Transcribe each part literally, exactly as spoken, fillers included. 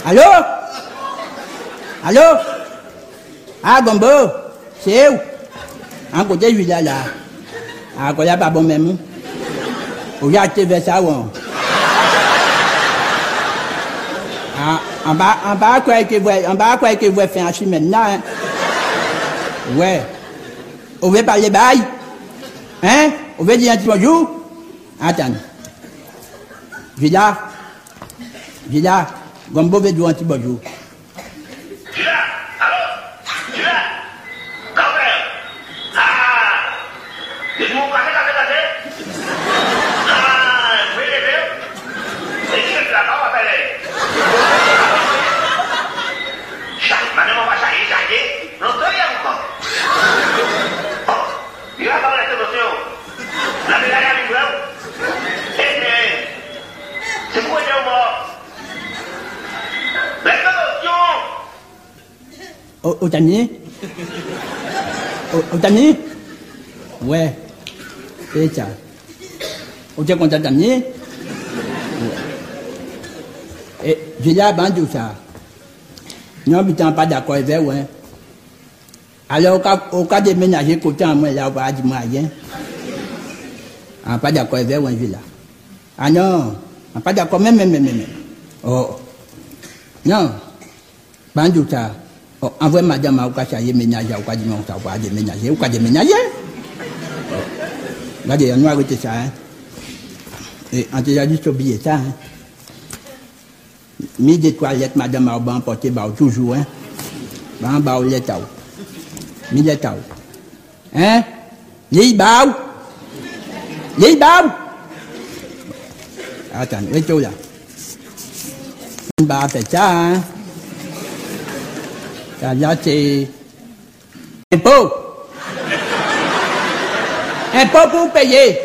Allô? Allô? Ah, Gombo, c'est où? En côté, lui là, là. Ah, quoi, là, pas bon même. Où y a acheté vers ça, ou? Ah, en bas, en bas, quoi, que vous, en bas, quoi, que vous faire un chien maintenant, hein? Ouais. Vous voulez parler bail? Hein? Vous voulez dire un petit bonjour? Attends. Villa. Villa. Gombo veut dire un petit bonjour. Villa. Allô? Villa. Grand-père. Ah. Et vous, café, café, café? Ah, vous voulez les verres? Et qui est là, on va faire les. Maintenant, on va changer, changer. Non, toi, il y a encore. Il va parler de notion. La médaille à l'imbreur. Et c'est pour aider au mort. La notion. Au Tani? Au Tani? Ouais. C'est ça. Au Tani contre Tani? Et j'ai là, bandou ça. Non, mais tu n'es pas d'accord avec moi. Alors, au cas de ménager, côté en moi, là, on va dire rien. On n'est pas d'accord avec moi, là. Ah non, on n'est pas d'accord, même, même, même, même. Oh. Non. Bandou ça. Oh, envoie madame à Okachaye ménager, au cas de mon savoir de ménager, au cas de ménager. Regardez, on va arrêter ça, hein. Et on t'a dit oublier ça, hein. Mis des toilettes, madame a emporté toujours, hein. Ban bao les tao. Mis les tao. Hein? Les bao. Les bao. Attends, où est-ce là? On va faire ça, hein. Ça, là, c'est. Impôt. Impôt pour payer.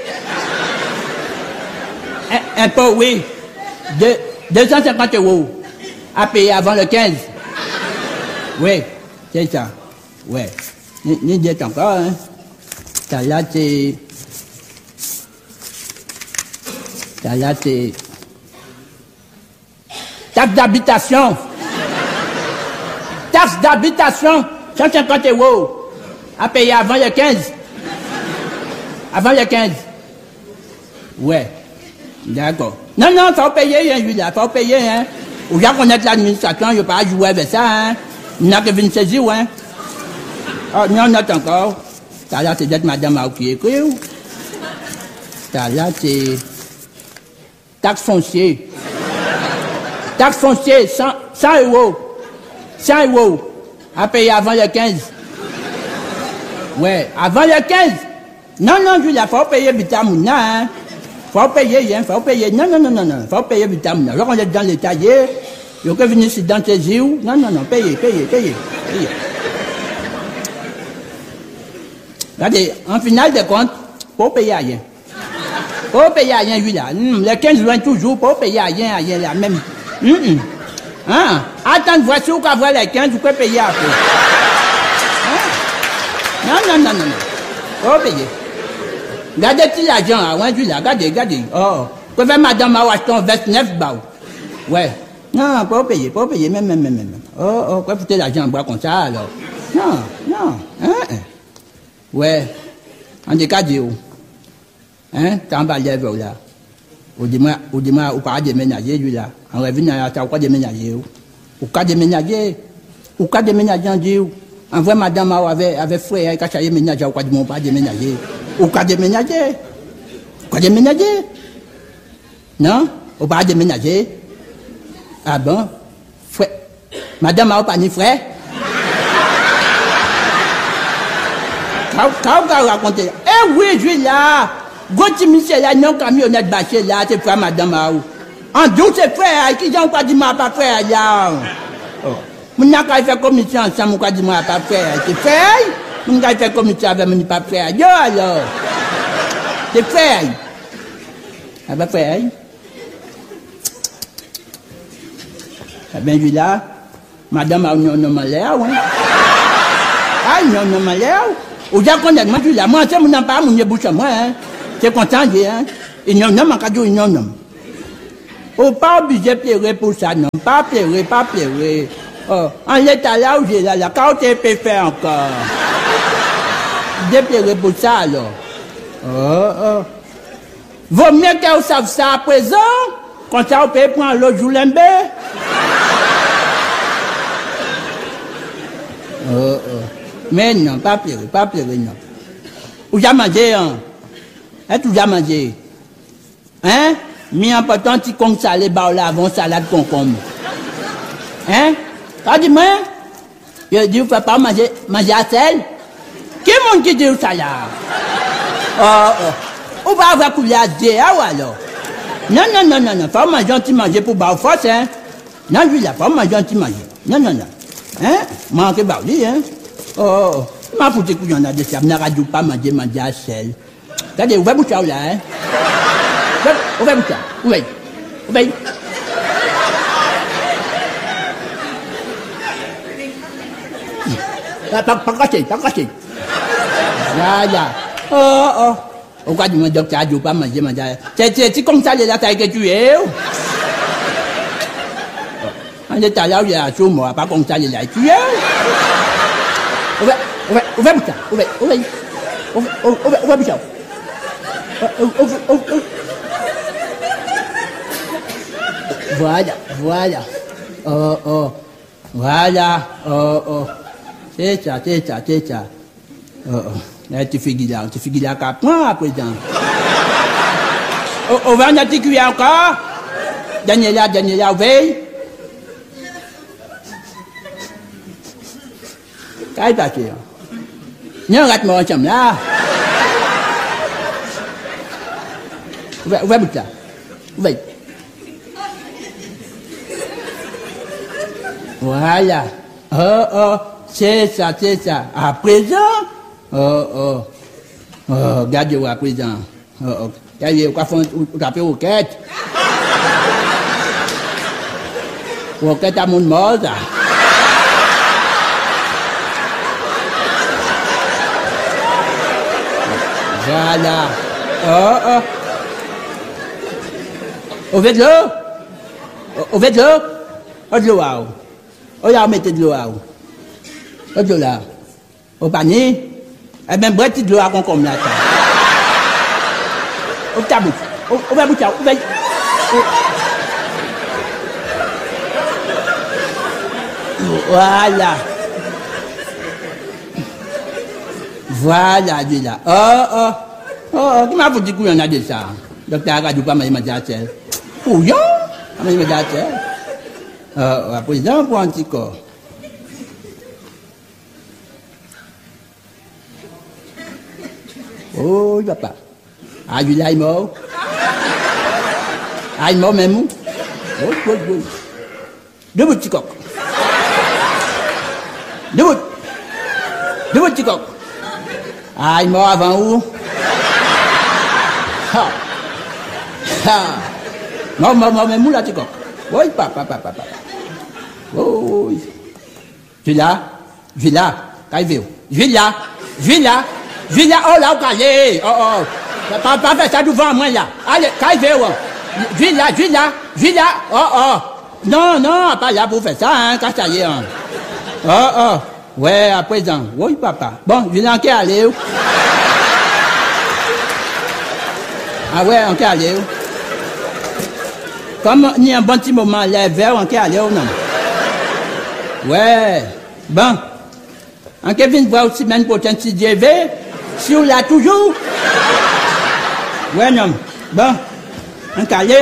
Impôt, oui. De. deux cent cinquante euros à payer avant le quinze. Oui, c'est ça. Oui. Ni dit encore, hein. Ça là, c'est. Ça là, c'est. Taxe d'habitation. Taxe d'habitation, cent cinquante euros à payer avant le quinze. Avant le quinze. Ouais. D'accord. Non, non, il faut payer, hein, Julia, il faut payer, hein. Ou bien connaître l'administration, je ne vais pas jouer avec ça, hein. Il n'y a que venir saisir, hein. Oh, non, non, encore. Ça là, c'est d'être madame Mao qui écrit. Ça là, c'est. Taxe foncière. Taxe foncière, cent euros. cent euros. À payer avant le quinze. Ouais, avant le quinze. Non, non, Julia, il faut payer Bitamouna, hein. Faut payer, hein, faut payer. Non, non, non, non, non, faut payer vitamine. Alors on est dans les taillés, il faut venir ici dans tes yeux. Non, non, non, payez, payez, payez, payez. Regardez, en finale de compte, faut payer rien. Faut payer rien, lui là. Hum, les quinze loin toujours, faut payer rien, rien là même. Hum, hum. Hein? Attends, voici où qu'on voit les quinze, vous pouvez payer après. Hein? Non, non, non, non, non. Faut payer. Regardez petit l'argent, hein, là, regardez, regardez. Oh, vous pouvez madame a acheté vingt-neuf balles. Ouais. Non, pas payer, pas payer, même, même, même, même. Oh, oh, quoi foutre l'argent en bois comme ça, alors? Non, non, hein, hein. Ouais. En décadé, hein, t'en bas lève, là. Au dimanche, au dimanche, au pas déménager, lui, là. En revenant à ta quoi déménager, au cas déménager, au cas déménager, on dit, en vrai, madame avait, avait frère, quand ça y est ménager, au cas de mon pas déménager. Au cas de ménager. Au cas de ménager. Non? Au pas de ménager. Ah bon? Frère. Madame n'a pas ni frère? Quand vous racontez. Eh oui, je suis là. Gauthier Michel, là, non, camionnette bâchée, là, c'est frère madame Mao. En doute, c'est frère, qui n'ont pas dit ma pas frère, là. Mon n'a qu'à faire commission ensemble, mon dit ma pas frère. C'est frère? Mon n'a qu'à faire commission avec mon pas frère. Yo, alors. C'est frère. Ah ben, frère. Ah ben, lui là, madame a un nom l'air, oui. Ah, un nom l'air. Ou bien qu'on a moi, là, moi, c'est mon n'a pas, mon bouche à moi, hein. C'est content, hein. Il n'y a pas de nom, il n'y a pas de nom. Oh, pas obligé de pleurer pour ça, non. Pas pleurer, pas pleurer. Oh, en l'état là où j'ai là, la carte peut faire encore. De pleurer pour ça, alors. Oh, oh. Vaut mieux qu'elle sache ça à présent, quand ça, on peut prendre l'autre jour l'embé. Oh, oh. Mais non, pas pleurer, pas pleurer, non. Où j'ai mangé, hein? Hein, tu as mangé? Hein? Mi important, tu con salé, bah, là, avant salade concombre. Hein? T'as dit, moi? Je dis, faut pas manger, manger à sel? Qui est-ce qui dit ça là? Oh, oh. On va avoir coulé à deux, ah, ou alors? Non, non, non, non, non, faut manger, tu manger pour bah, force, hein? Non, lui, là, faut manger, tu manger. Non, non, non. Hein? Manque, bah, lui, hein? Oh, oh, oh. Ma foutu qu'il y en a de ça, n'a radio pas manger, manger à sel. T'as dit, où va boucher là, hein? Où va boucher? Où va? Où va? Pas, pas caché, pas caché. Là, là. Oh, oh. Pourquoi tu me dis que tu n'as pas mangé, manger? C'est comme ça, les là, t'as que tu es. On est allé où il y a tout, moi, pas comme ça, les là, tu es. Où va, où va, où va, boucher? Où va, où va? Où va, boucher? Voilà, voilà. Oh, oh. Voilà. Oh, oh. C'est ça, c'est ça, c'est ça. Oh, oh. Là, tu fais là, tu fais là qu'à point à présent. On va en articuler encore. Daniela, Daniela, veille. Qu'est-ce qui passe? Non, rate-moi ensemble là. Où va, où va, boucher? Où va? Voilà. Oh, oh. C'est ça, c'est ça. À présent? Oh, oh. Oh, regardez-vous à présent. Oh, oh. Regardez-vous, quoi font, ou tapez roquette. Roquette à mon mort, ça. Voilà. Oh, oh. Au fait de l'eau? Au fait de l'eau? Au de l'eau, là. Oh, là, mettez de l'eau, là. Au de l'eau, là. Au panier? Eh bien, bref, de l'eau à concombre, là. Au tabou. Au va boucher, au va. Voilà. Voilà, lui, là. Oh, oh. Oh, qui m'a foutu qu'il y en a de ça? Docteur Agadou, pas mal, m'a dit, couillon? Mais il m'a dit, euh, à présent, pour un petit corps. Oh, papa. Ah, lui, là, il est mort. Ah, il est mort même. Oh, oh, oh. Deux bouts de petit coq. Deux bouts. Deux bouts de petit coq. Ah, il est mort avant où? Ah. Ah. Non, non, non, mais mou là, tu coq. Oui, papa, papa, papa. Oh, oui. Tu es là? Je suis là. Qu'est-ce je suis là. Je suis là. Je suis là. Oh, là, au calé. Oh, oh. Papa, papa, ça devant moi, là. Allez, qu'est-ce je suis là, je suis là. Je suis là. Oh, oh. Non, non, pas là pour faire ça, hein, quand ça y est. Hein. Oh, oh. Ouais, à présent. Oui, papa. Bon, je suis là, en quai aller. Ah ouais, en quai aller. Comme il y a un bon petit moment, les verres, en quai aller ou non? Ouais. Bon. En quai vient voir aussi, semaine prochaine, si Dieu veut. Si on l'a toujours. Ouais, non. Bon. En calé.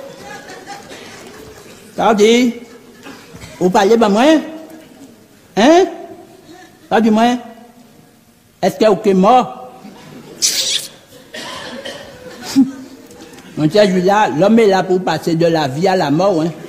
T'as dit. Vous parlez de moi? Hein? T'as dit moi? Est-ce que vous êtes mort? Mon cher Julia, l'homme est là pour passer de la vie à la mort, hein.